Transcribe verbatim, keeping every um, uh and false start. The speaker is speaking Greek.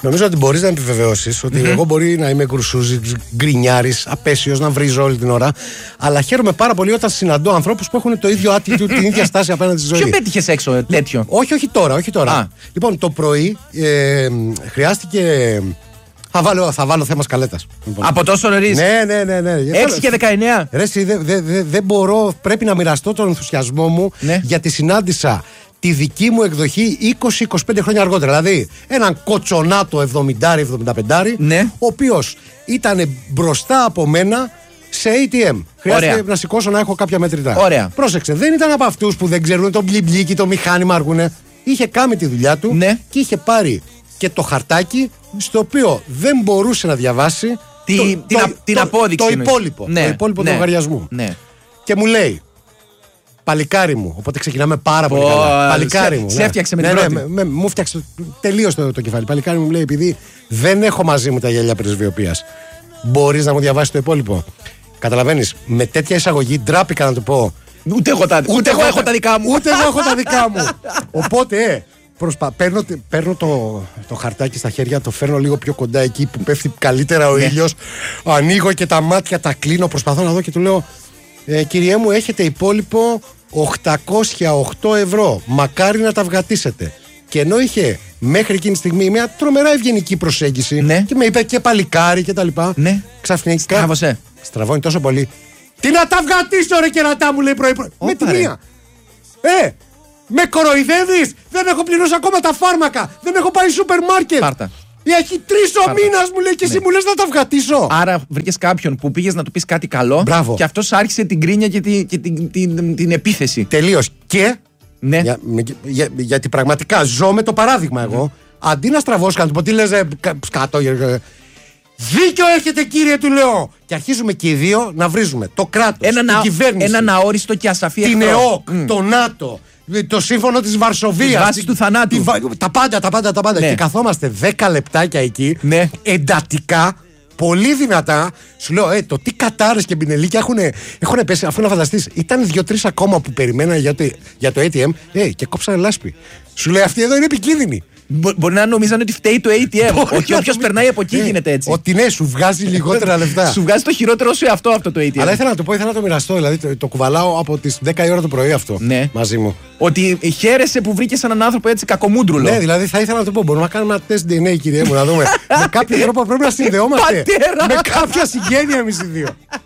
Νομίζω ότι μπορείς να επιβεβαιώσεις ότι mm-hmm. εγώ μπορεί να είμαι γκρουσούζης, γκρινιάρης, απέσιος, να βρίζω όλη την ώρα. Αλλά χαίρομαι πάρα πολύ όταν συναντώ ανθρώπους που έχουν το ίδιο attitude, την ίδια στάση απέναντι στη ζωή. Ποιο πέτυχες έξω τέτοιο? Όχι, όχι τώρα, όχι τώρα. Α. Λοιπόν, το πρωί ε, χρειάστηκε. Θα βάλω, θα βάλω θέμα σκαλέτας. Λοιπόν. Από τόσο νωρίς? Ναι, ναι, ναι. ναι. έξι και δεκαεννιά. Ρε, δεν δε, δε, δε μπορώ, πρέπει να μοιραστώ τον ενθουσιασμό μου, ναι. γιατί συνάντησα τη δική μου εκδοχή είκοσι με είκοσι πέντε χρόνια αργότερα. Δηλαδή, έναν κοτσονάτο εβδομήντα εβδομήντα πέντε, ναι. ο οποίος ήταν μπροστά από μένα σε έι τι εμ. Χρειάζεται να σηκώσω να έχω κάποια μετρητά. Ωραία. Πρόσεξε, δεν ήταν από αυτούς που δεν ξέρουν το μπλιμπλίκι, το μηχάνημα αργούνε. Είχε κάνει τη δουλειά του, ναι. και είχε πάρει και το χαρτάκι στο οποίο δεν μπορούσε να διαβάσει Τι, το, την, το, α, την το, απόδειξη. Το υπόλοιπο, ναι, το υπόλοιπο ναι, του λογαριασμού. Ναι. Και μου λέει, παλικάρι μου, οπότε ξεκινάμε πάρα πολύ καλά. Παλικάρι μου. Σε ναι. έφτιαξε με ναι, την ναι, πρώτη. ναι, ναι, μου έφτιαξε τελείως το, το κεφάλι. Παλικάρι μου λέει, επειδή δεν έχω μαζί μου τα γέλια πρεσβειοποίησης, μπορείς να μου διαβάσεις το υπόλοιπο? Καταλαβαίνεις, με τέτοια εισαγωγή ντράπηκα να του πω. Ούτε εγώ, τα, ούτε ούτε εγώ έχω τα δικά μου. Ούτε εγώ έχω τα δικά μου. Οπότε, προσπα... παίρνω, παίρνω το, το χαρτάκι στα χέρια, το φέρνω λίγο πιο κοντά εκεί που πέφτει καλύτερα ο ήλιος. Ανοίγω και τα μάτια, τα κλείνω, προσπαθώ να δω και του λέω, ε, κυριέ μου, έχετε υπόλοιπο οκτακόσια οκτώ ευρώ. Μακάρι να τα βγατήσετε. Και ενώ είχε μέχρι εκείνη τη στιγμή μια τρομερά ευγενική προσέγγιση, ναι. και με είπε και παλικάρι και τα λοιπά, ναι. ξαφνικά Στράβωσε. Στραβώνει τόσο πολύ. Τι να τα βγατήσω ρε κερατά μου, λέει πρωί πρωί. Με τη μία. Ε, με κοροϊδεύεις? Δεν έχω πληρώσει ακόμα τα φάρμακα. Δεν έχω πάει σούπερ μάρκετ. Πάρτα. Έχει τρεις ο μήνας μου λέει και εσύ, ναι. μου λες να τα βγατήσω. Άρα βρήκες κάποιον που πήγες να του πεις κάτι καλό. Μπράβο. Και αυτός άρχισε την κρίνια και, τη, και την, την, την, την επίθεση. Τελείως. Και ναι. για, για, γιατί πραγματικά ζω με το παράδειγμα εγώ. Mm. Αντί να στραβώσω να του πω τι λες ε, σκάτω, δίκιο έχετε κύριε, του λέω. Και αρχίζουμε και οι δύο να βρίζουμε το κράτος, ένα την να, κυβέρνηση, έναν αόριστο και ασαφή την εχθρό. ΕΟΚ, mm. το ΝΑΤΟ, το σύμφωνο της Βαρσοβίας, τις βάσεις του θανάτου, τη, τα πάντα, τα πάντα, τα πάντα. Ναι. Και καθόμαστε δέκα λεπτάκια εκεί, ναι. εντατικά, πολύ δυνατά. Σου λέω, ε, το τι κατάρες και μπινελίκια έχουν πέσει. Αφού να φανταστείς, ήταν δύο-τρεις ακόμα που περιμέναν για το, για το έι τι εμ, ε, και κόψανε λάσπη. Σου λέει, αυτή εδώ είναι επικίνδυνη. Μπο- μπορεί να νομίζανε ότι φταίει το έι τι εμ. Όχι, όποιος περνάει από εκεί γίνεται έτσι. Ότι ναι, σου βγάζει λιγότερα λεφτά. Σου βγάζει το χειρότερο σου εαυτό αυτό το έι τι εμ. Αλλά ήθελα να το πω, ήθελα να το μοιραστώ. Δηλαδή το, το κουβαλάω από τις δέκα η ώρα το πρωί αυτό, ναι. μαζί μου. Ότι χαίρεσαι που βρήκες έναν άνθρωπο έτσι κακομούντρουλο. Ναι, δηλαδή θα ήθελα να το πω. Μπορούμε να κάνουμε ένα τεστ ντι εν έι, κυρία μου, να δούμε. Με κάποιο τρόπο πρέπει να συνδεόμαστε. Πατέρα! Με κάποια συγγένεια εμείς οι δύο.